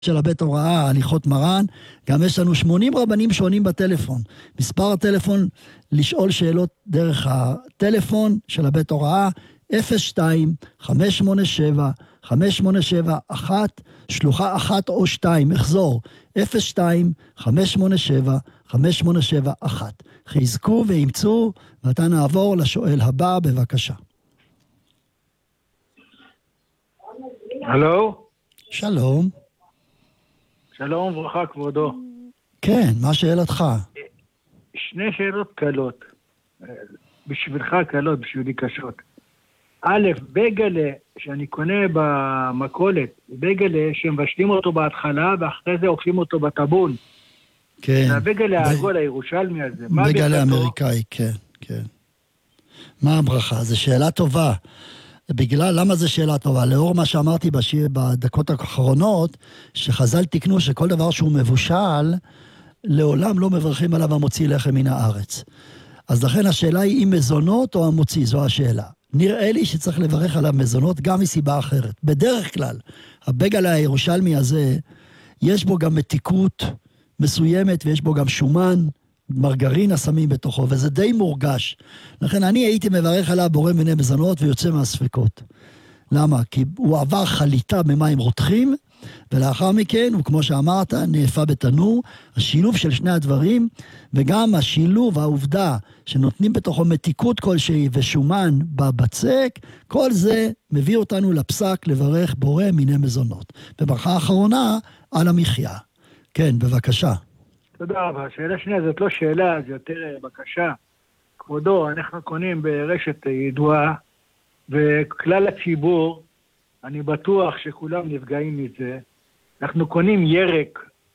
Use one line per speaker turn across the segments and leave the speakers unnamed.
של הבית הוראה, הליכות מרן, גם יש לנו 80 רבנים שעונים בטלפון. מספר הטלפון לשאול שאלות דרך הטלפון של הבית הוראה, 02-587-5871, שלוחה 1 או 2, אחזור, 02-587-5871. חזקו ואימצו, ואתה נעבור לשואל הבא, בבקשה.
הלו?
שלום.
שלום וברכה כבודו.
כן, מה שאלתך?
שני שאלות קלות. בשבילך קלות, בשבילי קשות. א', בגלה שאני קונה במכולת, בגלה שמבשלים אותו בהתחלה ואחרי זה אוכלים אותו בטבון.
כן.
זה הבגלה העגול הירושלמי הזה.
בגלה אמריקאי, כן, כן. מה הברכה? זו שאלה טובה. למה זו שאלה טובה? לאור מה שאמרתי בדקות האחרונות, שחז"ל תיקנו שכל דבר שהוא מבושל, לעולם לא מברכים עליו המוציא לחם מן הארץ. אז לכן השאלה היא אם מזונות או המוציא, זו השאלה. נראה לי שצריך לברך עליו מזונות גם מסיבה אחרת. בדרך כלל, הבגלה הירושלמי הזה, יש בו גם מתיקות מסוימת, ויש בו גם שומן, מרגרינה שמים בתוכו, וזה די מורגש. לכן אני הייתי מברך עליו בורא מיני מזונות ויוצא מהספקות. למה? כי הוא עבר חליטה במים רותחים, ולאחר מכן, הוא כמו שאמרת, נאפה בתנור, השילוב של שני הדברים, וגם השילוב, העובדה, שנותנים בתוכו מתיקות כלשהי ושומן בבצק, כל זה מביא אותנו לפסק לברך בורא מיני מזונות. בברכה האחרונה, על המחיה. כן, בבקשה.
תודה רבה. השאלה שנייה זאת לא שאלה, זה יותר בקשה. כבודו, אנחנו קונים ברשת ידועה, וכלל הציבור, אני בטוח שכולם נפגעים מזה, אנחנו קונים ירק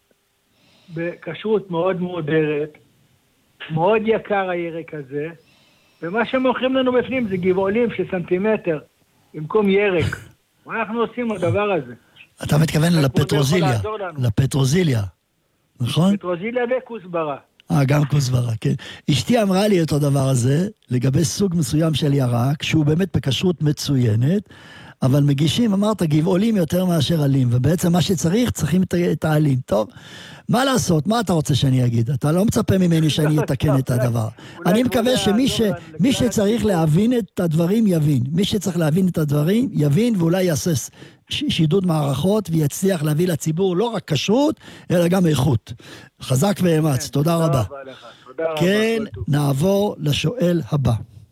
בכשרות מאוד מודרת, מאוד יקר הירק הזה, ומה שמוכרים לנו בפנים זה גבעולים של סנטימטר, במקום ירק. מה אנחנו עושים הדבר הזה?
אתה מתכוון לפטרוזיליה, לפטרוזיליה, נכון?
פטרוזיליה וכוסברה.
גם כוסברה, כן. אשתי אמרה לי את הדבר הזה, לגבי סוג מסוים של ירק, שהוא באמת בכשרות מצוינת, אבל מגישים, אמרת, גבעולים יותר מאשר עלים, ובעצם מה שצריך, צריכים את העלים. טוב, מה לעשות? מה אתה רוצה שאני אגיד? אתה לא מצפה ממני שאני אתקן את הדבר. אני מקווה שמי שצריך להבין את הדברים, יבין. מי שצריך להבין את הדברים, יבין, ואולי יעשה שידוד מערכות, ויצליח להביא לציבור לא רק כשרות, אלא גם איכות. חזק ואמץ, תודה רבה. כן, נעבור לשואל הבא.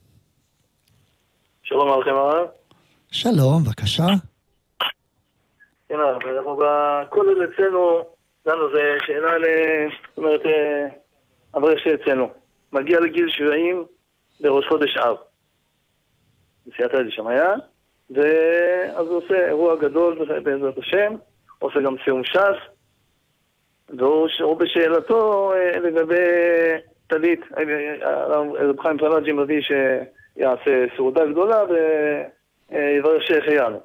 שלום עליכם הרב.
שלום, בבקשה.
כן, אנחנו בכולל אצלנו, לנו זה שאלה זאת אומרת, אברך שאצלנו, מגיע לגיל 70 בראש חודש אב. בסייעתא דשמיא, ואז הוא עושה אירוע גדול בעזרת השם, עושה גם סיום ש"ס, והוא בשאלתו לגבי טלית, רב חיים פלאג'י מביא שיעשה סעודה גדולה ויברך שהחיינו.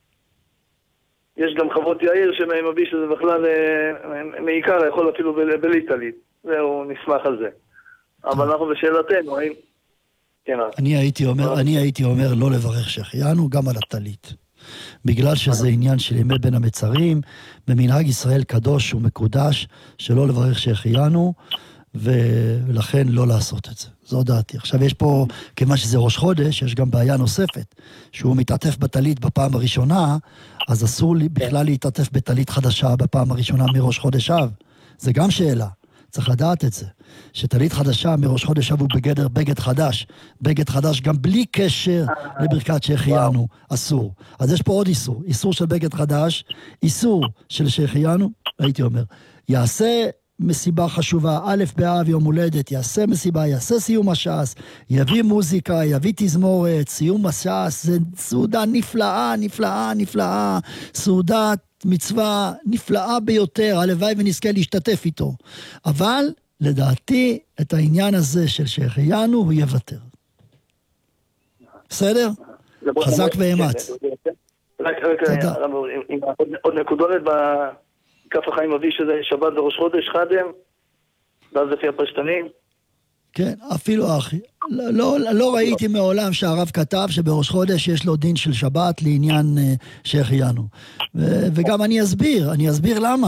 יש גם חוות יאיר שמביא שזה בכלל מעיקר יכול אפילו בלי טלית, והוא נשמח על זה. אבל אנחנו בשאלתנו, האם...
אני הייתי אומר לא לברך שהחיינו גם על הטלית. בגלל שזה עניין של ימי בין המצרים, במנהג ישראל קדוש ומקודש, שלא לברך שהחיינו, ולכן לא לעשות את זה. זו דעתי. עכשיו יש פה, כיוון שזה ראש חודש, יש גם בעיה נוספת, שהוא מתעטף בטלית בפעם הראשונה, אז אסור בכלל להתעטף בטלית חדשה בפעם הראשונה מראש חודש אב. זה גם שאלה. צריך לדעת את זה. שטלית חדשה מראש חודש אב הוא בגדר בגד חדש. בגד חדש גם בלי קשר לברכת שהחיינו. אסור. אז יש פה עוד איסור. איסור של בגד חדש, איסור של שהחיינו, הייתי אומר. יעשה מסיבה חשובה, א' באב יום הולדת, יעשה מסיבה, יעשה סיום הש"ס, יביא מוזיקה, יביא תזמורת, סיום הש"ס, זה סעודה נפלאה, נפלאה, נפלאה, סעודת מצווה נפלאה ביותר, הלוואי ונזכה להשתתף איתו. אבל לדעתי את העניין הזה של שהחיינו הוא יוותר. בסדר? חזק ואמץ.
רק עוד נקודונת כף החיים מביא שזה שבת וראש חודש חדם, ואז לפי הפשטנים.
כן, אפילו אחי. לא ראיתי מעולם שהרב כתב שבראש חודש יש לו דין של שבת לעניין שהחיינו. וגם אני אסביר למה.